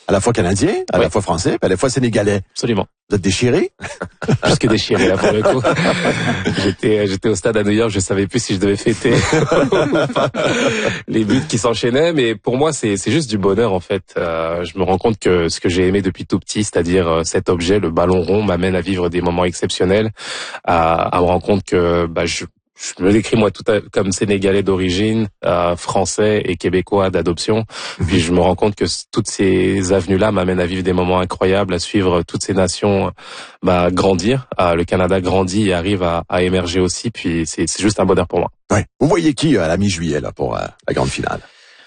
À la fois canadien, à la fois français, puis à la fois sénégalais. Absolument. Vous êtes déchiré? Plus que déchiré, là, pour le coup. J'étais au stade à New York, je savais plus si je devais fêter les buts qui s'enchaînaient, mais pour moi, c'est juste du bonheur, en fait. Je me rends compte que ce que j'ai aimé depuis tout petit, c'est-à-dire cet objet, le ballon rond, m'amène à vivre des moments exceptionnels, à me rendre compte que, je me décris moi comme sénégalais d'origine, français et québécois d'adoption. Puis je me rends compte que toutes ces avenues-là m'amènent à vivre des moments incroyables, à suivre toutes ces nations grandir. Le Canada grandit et arrive à émerger aussi. Puis c'est juste un bonheur pour moi. Ouais. Vous voyez qui à la mi-juillet là pour la grande finale?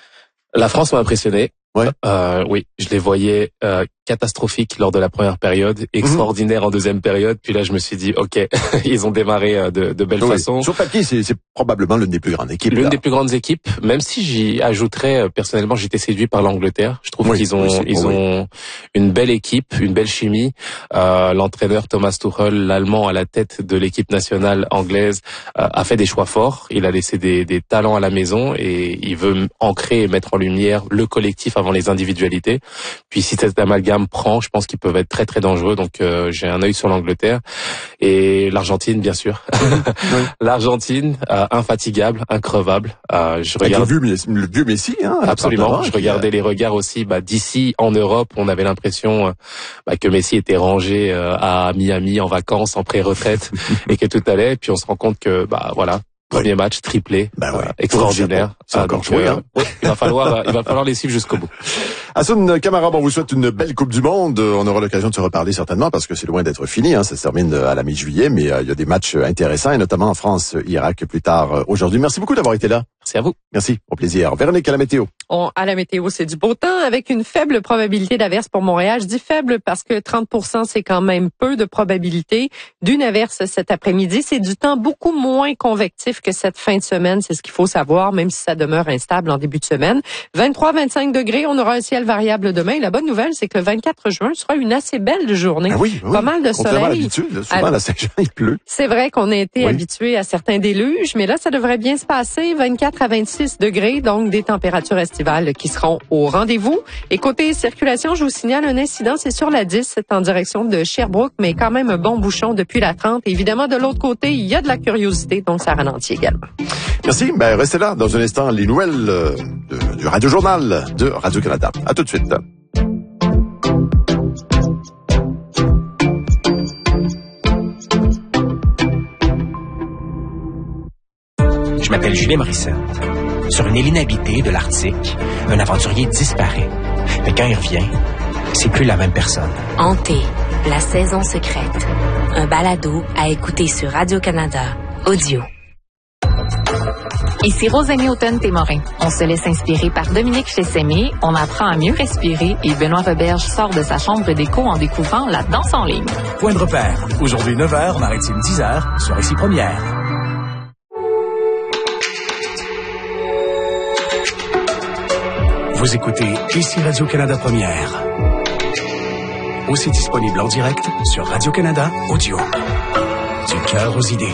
La France m'a impressionné. Ouais. Oui, je les voyais catastrophiques lors de la première période, extraordinaires en deuxième période. Puis là, je me suis dit, ok, ils ont démarré de belle façon. Sur papier, c'est probablement l'une des plus grandes équipes. L'une des plus grandes équipes, même si j'y ajouterais, personnellement, j'étais séduit par l'Angleterre. Je trouve qu'ils ont une belle équipe, une belle chimie. L'entraîneur Thomas Tuchel, l'Allemand à la tête de l'équipe nationale anglaise, a fait des choix forts. Il a laissé des talents à la maison et il veut ancrer et mettre en lumière le collectif avant les individualités. Puis si cet amalgame prend, je pense qu'ils peuvent être très très dangereux. Donc j'ai un œil sur l'Angleterre et l'Argentine, bien sûr. L'Argentine, infatigable, increvable. Je regarde le vieux Messi, hein. Absolument. Je regardais les regards aussi. D'ici en Europe, on avait l'impression que Messi était rangé à Miami en vacances, en pré-retraite, et que tout allait. Puis on se rend compte que voilà. Premier match, triplé, extraordinaire. C'est encore joué, hein. Il va falloir les suivre jusqu'au bout. Hassoun Camara, on vous souhaite une belle Coupe du Monde. On aura l'occasion de se reparler certainement parce que c'est loin d'être fini, hein. Ça se termine à la mi-juillet, mais il y a des matchs intéressants et notamment en France-Irak plus tard aujourd'hui. Merci beaucoup d'avoir été là. Merci à vous. Merci, au plaisir. Véronique, à la météo. À la météo, c'est du beau temps avec une faible probabilité d'averse pour Montréal. Je dis faible parce que 30%, c'est quand même peu de probabilité d'une averse cet après-midi. C'est du temps beaucoup moins convectif que cette fin de semaine. C'est ce qu'il faut savoir, même si ça demeure instable en début de semaine. 23-25 degrés. On aura un ciel variable demain. La bonne nouvelle, c'est que le 24 juin sera une assez belle journée. Pas mal de soleil. À l'habitude, souvent, à la Saint-Jean, il pleut. C'est vrai qu'on a été habitué à certains déluges, mais là, ça devrait bien se passer. 24 à 26 degrés, donc des températures estivales qui seront au rendez-vous. Et côté circulation, je vous signale un incident, c'est sur la 10, c'est en direction de Sherbrooke, mais quand même un bon bouchon depuis la 30. Et évidemment, de l'autre côté, il y a de la curiosité, donc ça ralentit également. Merci. Restez là. Dans un instant, les nouvelles du Radio Journal de Radio-Canada. À tout de suite. Je m'appelle Julien Morissette. Sur une île inhabitée de l'Arctique, un aventurier disparaît. Mais quand il revient, c'est plus la même personne. Hanté, la saison secrète. Un balado à écouter sur Radio-Canada Audio. Ici Rosemée Automne-Témorin. On se laisse inspirer par Dominique Chessemé, on apprend à mieux respirer et Benoît Roberge sort de sa chambre d'écho en découvrant la danse en ligne. Point de repère. Aujourd'hui 9h, Maritime 10h, sur Ici Première. Vous écoutez Ici Radio-Canada Première. Aussi disponible en direct sur Radio-Canada Audio. Du cœur aux idées.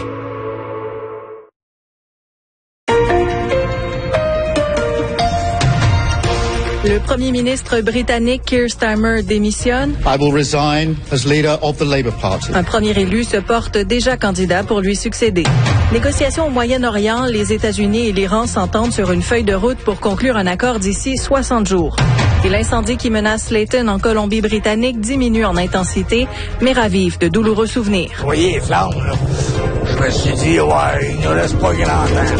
Le premier ministre britannique Keir Starmer démissionne. I will resign as leader of the Labour Party. Un premier élu se porte déjà candidat pour lui succéder. Négociations au Moyen-Orient, les États-Unis et l'Iran s'entendent sur une feuille de route pour conclure un accord d'ici 60 jours. Et l'incendie qui menace Slayton en Colombie-Britannique diminue en intensité, mais ravive de douloureux souvenirs. Vous voyez les flammes, là? Je me suis dit, il ne reste pas grand temps.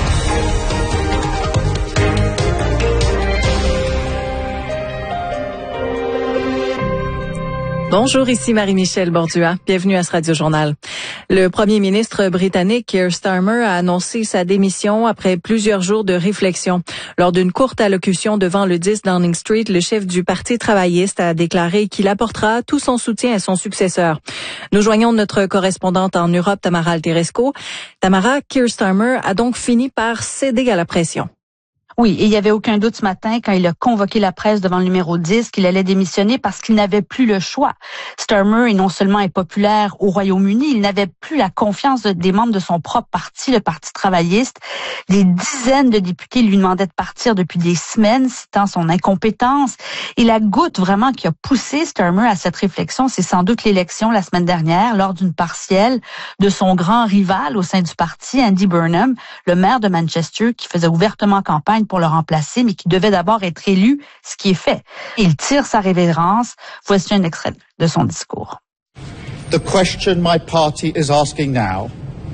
Bonjour, ici Marie-Michel Bordua. Bienvenue à ce Radio-Journal. Le premier ministre britannique Keir Starmer a annoncé sa démission après plusieurs jours de réflexion. Lors d'une courte allocution devant le 10 Downing Street, le chef du Parti travailliste a déclaré qu'il apportera tout son soutien à son successeur. Nous joignons notre correspondante en Europe, Tamara Alteresco. Tamara, Keir Starmer a donc fini par céder à la pression. Oui, et il n'y avait aucun doute ce matin quand il a convoqué la presse devant le numéro 10 qu'il allait démissionner parce qu'il n'avait plus le choix. Starmer est non seulement impopulaire au Royaume-Uni, il n'avait plus la confiance des membres de son propre parti, le Parti travailliste. Des dizaines de députés lui demandaient de partir depuis des semaines, citant son incompétence. Et la goutte vraiment qui a poussé Starmer à cette réflexion, c'est sans doute l'élection la semaine dernière, lors d'une partielle de son grand rival au sein du parti, Andy Burnham, le maire de Manchester, qui faisait ouvertement campagne pour le remplacer, mais qui devait d'abord être élu, ce qui est fait. Il tire sa révérence. Voici un extrait de son discours. The question my party is asking now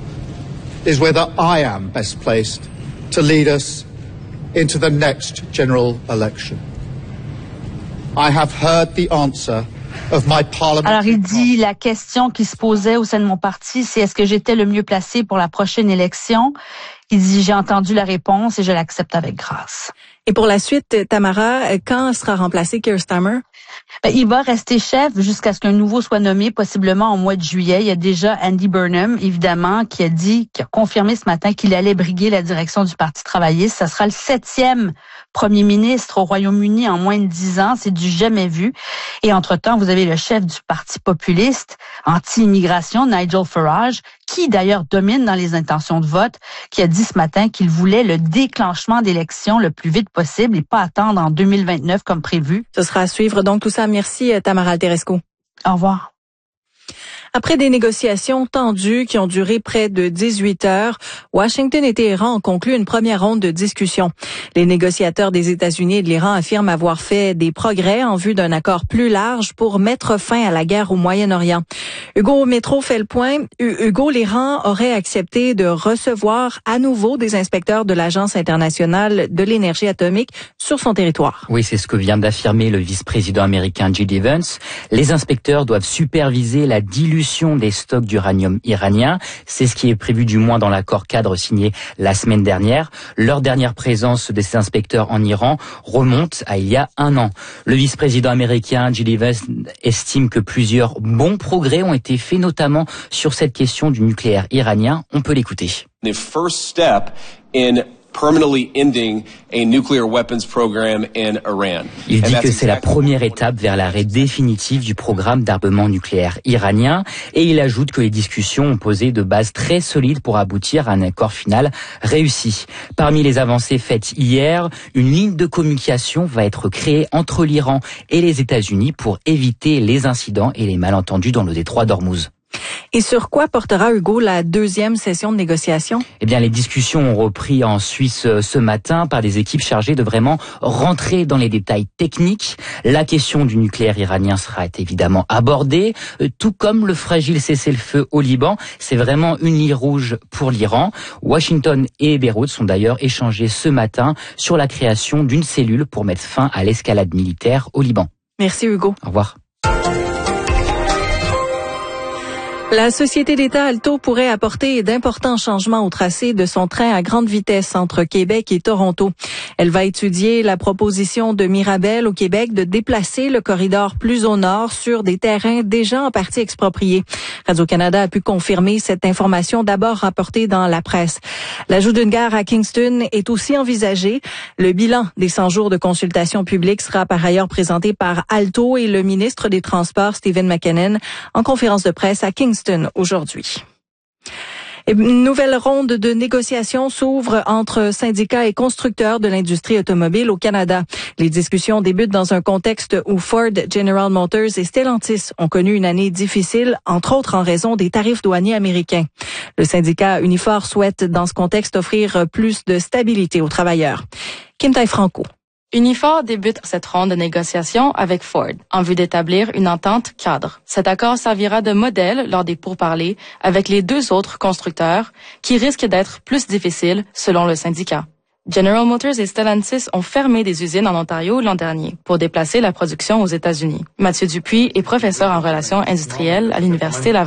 is whether I am best placed to lead us into the next general election. I have heard the answer of my parliament. Alors il dit, la question qui se posait au sein de mon parti, c'est est-ce que j'étais le mieux placé pour la prochaine élection? Il dit, j'ai entendu la réponse et je l'accepte avec grâce. Et pour la suite, Tamara, quand sera remplacé Keir Starmer? Il va rester chef jusqu'à ce qu'un nouveau soit nommé, possiblement au mois de juillet. Il y a déjà Andy Burnham, évidemment, qui a confirmé ce matin qu'il allait briguer la direction du Parti travailliste. Ça sera le 7e premier ministre au Royaume-Uni en moins de 10 ans. C'est du jamais vu. Et entre-temps, vous avez le chef du Parti populiste, anti-immigration, Nigel Farage, qui d'ailleurs domine dans les intentions de vote, qui a dit ce matin qu'il voulait le déclenchement d'élections le plus vite possible et pas attendre en 2029 comme prévu. Ce sera à suivre donc tout ça. Merci Tamara Alterescu. Au revoir. Après des négociations tendues qui ont duré près de 18 heures, Washington et Téhéran ont conclu une première ronde de discussion. Les négociateurs des États-Unis et de l'Iran affirment avoir fait des progrès en vue d'un accord plus large pour mettre fin à la guerre au Moyen-Orient. Hugo Métro fait le point. Hugo, l'Iran aurait accepté de recevoir à nouveau des inspecteurs de l'Agence internationale de l'énergie atomique sur son territoire. Oui, c'est ce que vient d'affirmer le vice-président américain J.D. Vance. Les inspecteurs doivent superviser la dilution des stocks d'uranium iranien. C'est ce qui est prévu du moins dans l'accord cadre signé la semaine dernière. Leur dernière présence de ces inspecteurs en Iran remonte à il y a 1 an. Le vice-président américain J.D. Vance estime que plusieurs bons progrès ont été faits, notamment sur cette question du nucléaire iranien. On peut l'écouter. The first step in permanently ending a nuclear weapons program in Iran. Il dit que c'est la première étape vers l'arrêt définitif du programme d'armement nucléaire iranien et il ajoute que les discussions ont posé de bases très solides pour aboutir à un accord final réussi. Parmi les avancées faites hier, une ligne de communication va être créée entre l'Iran et les États-Unis pour éviter les incidents et les malentendus dans le détroit d'Ormuz. Et sur quoi portera, Hugo, la deuxième session de négociation? Eh bien, les discussions ont repris en Suisse ce matin par des équipes chargées de vraiment rentrer dans les détails techniques. La question du nucléaire iranien sera évidemment abordée, tout comme le fragile cessez-le-feu au Liban. C'est vraiment une ligne rouge pour l'Iran. Washington et Beyrouth sont d'ailleurs échangés ce matin sur la création d'une cellule pour mettre fin à l'escalade militaire au Liban. Merci, Hugo. Au revoir. La société d'État Alto pourrait apporter d'importants changements au tracé de son train à grande vitesse entre Québec et Toronto. Elle va étudier la proposition de Mirabel au Québec de déplacer le corridor plus au nord sur des terrains déjà en partie expropriés. Radio-Canada a pu confirmer cette information d'abord rapportée dans la presse. L'ajout d'une gare à Kingston est aussi envisagé. Le bilan des 100 jours de consultation publique sera par ailleurs présenté par Alto et le ministre des Transports, Stephen McKinnon, en conférence de presse à Kingston aujourd'hui. Une nouvelle ronde de négociations s'ouvre entre syndicats et constructeurs de l'industrie automobile au Canada. Les discussions débutent dans un contexte où Ford, General Motors et Stellantis ont connu une année difficile, entre autres en raison des tarifs douaniers américains. Le syndicat Unifor souhaite dans ce contexte offrir plus de stabilité aux travailleurs. Kim Tai-Franco. Unifor débute cette ronde de négociation avec Ford en vue d'établir une entente cadre. Cet accord servira de modèle lors des pourparlers avec les 2 autres constructeurs qui risquent d'être plus difficiles selon le syndicat. General Motors et Stellantis ont fermé des usines en Ontario l'an dernier pour déplacer la production aux États-Unis. Mathieu Dupuis est professeur en relations industrielles à l'Université Laval.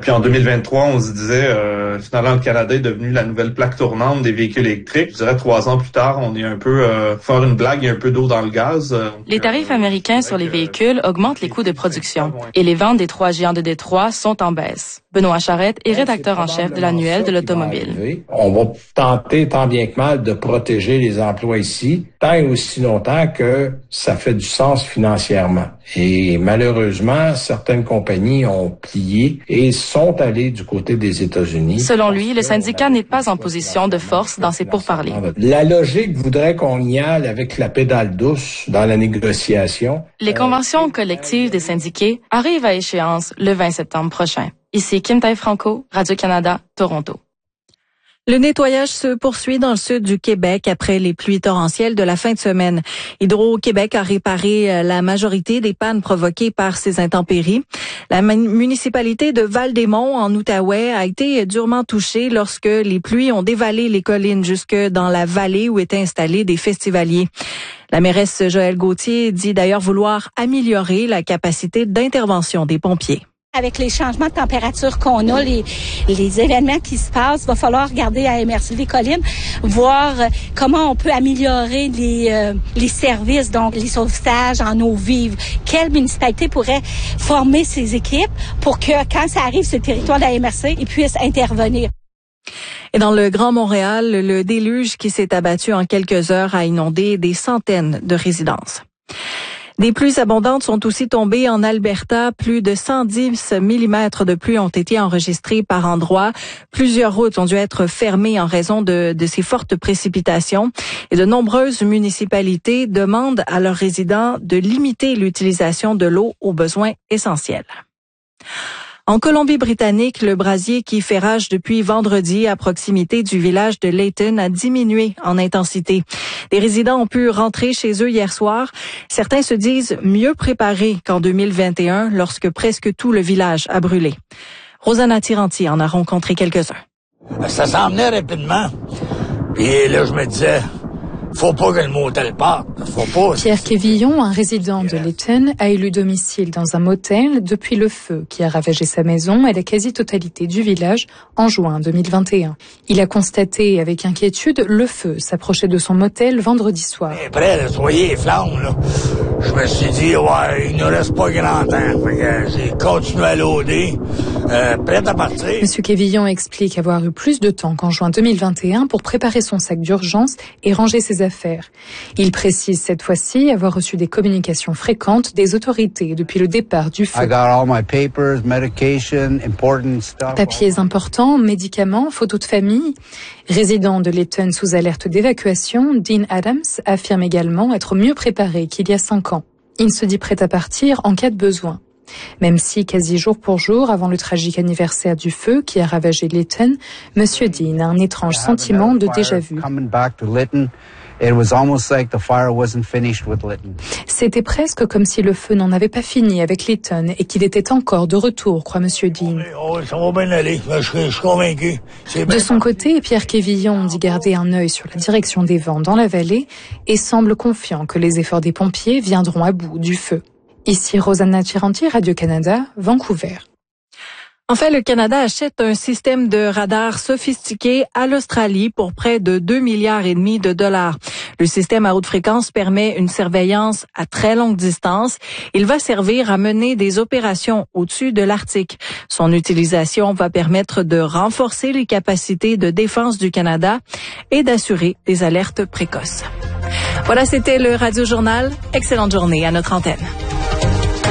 Puis en 2023, on se disait, finalement, le Canada est devenu la nouvelle plaque tournante des véhicules électriques. Je dirais 3 ans plus tard, on est un peu, faire une blague, il y a un peu d'eau dans le gaz. Les tarifs américains sur les véhicules augmentent les coûts de production et les ventes des 3 géants de Détroit sont en baisse. Benoît Charette est rédacteur en chef de l'annuel de l'automobile. On va tenter tant bien que mal de protéger les emplois ici, tant et aussi longtemps que ça fait du sens financièrement. Et malheureusement, certaines compagnies ont plié et sont allées du côté des États-Unis. Selon lui, le syndicat n'est pas en position de force dans ses pourparlers. La logique voudrait qu'on y aille avec la pédale douce dans la négociation. Les conventions collectives des syndiqués arrivent à échéance le 20 septembre prochain. Ici Kim Taille-Franco, Radio-Canada, Toronto. Le nettoyage se poursuit dans le sud du Québec après les pluies torrentielles de la fin de semaine. Hydro-Québec a réparé la majorité des pannes provoquées par ces intempéries. La municipalité de Val-des-Monts, en Outaouais, a été durement touchée lorsque les pluies ont dévalé les collines jusque dans la vallée où étaient installés des festivaliers. La mairesse Joëlle Gauthier dit d'ailleurs vouloir améliorer la capacité d'intervention des pompiers. Avec les changements de température qu'on a, les événements qui se passent, il va falloir regarder à MRC des Collines, voir comment on peut améliorer les services, donc les sauvetages en eau vive. Quelle municipalité pourrait former ses équipes pour que quand ça arrive sur le territoire de la MRC, ils puissent intervenir. Et dans le Grand Montréal, le déluge qui s'est abattu en quelques heures a inondé des centaines de résidences. Des pluies abondantes sont aussi tombées en Alberta. Plus de 110 mm de pluie ont été enregistrés par endroits. Plusieurs routes ont dû être fermées en raison de ces fortes précipitations. Et de nombreuses municipalités demandent à leurs résidents de limiter l'utilisation de l'eau aux besoins essentiels. En Colombie-Britannique, le brasier qui fait rage depuis vendredi à proximité du village de Layton a diminué en intensité. Les résidents ont pu rentrer chez eux hier soir. Certains se disent mieux préparés qu'en 2021 lorsque presque tout le village a brûlé. Rosanna Tiranti en a rencontré quelques-uns. Ça s'en venait rapidement. Puis là, je me disais, faut pas que le motel parte. Faut pas. Pierre Quévillon, un résident de Layton, a élu domicile dans un motel depuis le feu qui a ravagé sa maison et la quasi-totalité du village en juin 2021. Il a constaté avec inquiétude le feu s'approcher de son motel vendredi soir. Après, soyez les flammes, là. Je me suis dit, ouais, il ne reste pas grand temps. Fait que j'ai continué à loader, prêt à partir. Monsieur Quévillon explique avoir eu plus de temps qu'en juin 2021 pour préparer son sac d'urgence et ranger ses affaires. Il précise cette fois-ci avoir reçu des communications fréquentes des autorités depuis le départ du feu. Papiers importants, médicaments, photos de famille. Résident de Layton sous alerte d'évacuation, Dean Adams affirme également être mieux préparé qu'il y a 5 ans. Il se dit prêt à partir en cas de besoin. Même si quasi jour pour jour, avant le tragique anniversaire du feu qui a ravagé Layton, Monsieur Dean a un étrange sentiment de déjà-vu. C'était presque comme si le feu n'en avait pas fini avec Layton et qu'il était encore de retour, croit Monsieur Dean. Ça va bien aller, je suis convaincu. De son côté, Pierre Quévillon dit garder un œil sur la direction des vents dans la vallée et semble confiant que les efforts des pompiers viendront à bout du feu. Ici Rosanna Tiranti, Radio-Canada, Vancouver. Enfin, le Canada achète un système de radar sophistiqué à l'Australie pour près de 2,5 milliards de dollars. Le système à haute fréquence permet une surveillance à très longue distance. Il va servir à mener des opérations au-dessus de l'Arctique. Son utilisation va permettre de renforcer les capacités de défense du Canada et d'assurer des alertes précoces. Voilà, c'était le Radio Journal. Excellente journée à notre antenne.